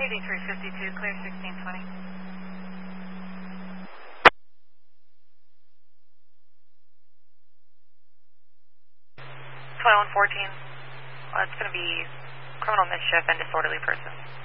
8352, clear 1620. 2114. It's going to be criminal mischief and disorderly person.